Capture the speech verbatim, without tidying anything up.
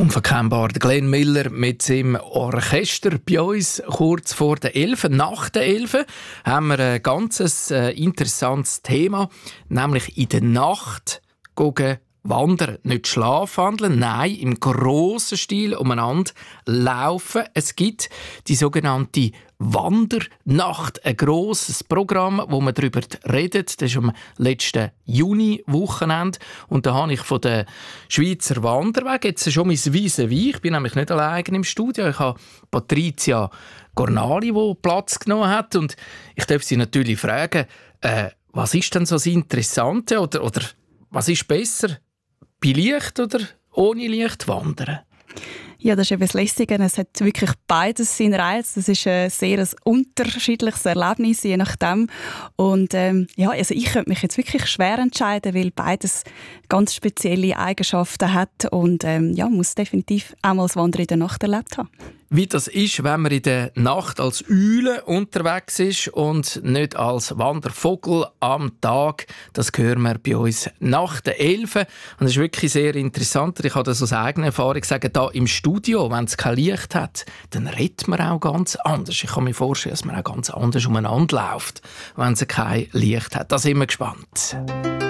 Unverkennbar, der Glenn Miller mit seinem Orchester bei uns kurz vor der Elfe. Nach der Elfe haben wir ein ganz äh, interessantes Thema, nämlich in der Nacht gehen wandern. Nicht schlafwandeln, nein, im grossen Stil umeinander laufen. Es gibt die sogenannte Wandernacht, ein grosses Programm, wo man darüber redet. Das ist am letzten Juni-Wochenende. Und da habe ich von der Schweizer Wanderweg jetzt schon mein Vis-à-vis. Ich bin nämlich nicht allein im Studio. Ich habe Patricia Gornali, die Platz genommen hat. Und ich darf sie natürlich fragen, äh, was ist denn so das Interessante oder, oder was ist besser, bei Licht oder ohne Licht wandern? Ja, das ist eben das Lässige. Es hat wirklich beides seinen Reiz. Das ist ein sehr ein unterschiedliches Erlebnis, je nachdem. Und ähm, ja, also ich könnte mich jetzt wirklich schwer entscheiden, weil beides ganz spezielle Eigenschaften hat und ähm, ja, muss definitiv einmal das Wandern in der Nacht erlebt haben. Wie das ist, wenn man in der Nacht als Eule unterwegs ist und nicht als Wandervogel am Tag, das hören wir bei uns nach der Elfe. Und das ist wirklich sehr interessant. Ich kann das aus eigener Erfahrung sagen, da im Studio, wenn es kein Licht hat, dann redet man auch ganz anders. Ich kann mir vorstellen, dass man auch ganz anders umeinander läuft, wenn es kein Licht hat. Da sind wir gespannt.